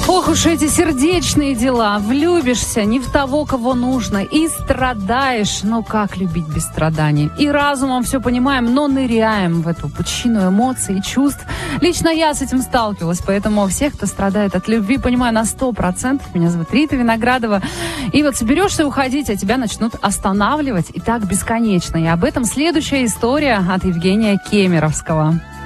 Ох уж эти сердечные дела. Влюбишься не в того, кого нужно, и страдаешь. Но как любить без страданий? И разумом все понимаем, но ныряем в эту пучину эмоций и чувств. Лично я с этим сталкивалась, поэтому всех, кто страдает от любви, понимаю на 100%. Меня зовут Рита Виноградова. И вот соберешься уходить, а тебя начнут останавливать. И так бесконечно. И об этом следующая история от Евгения Кемеровского.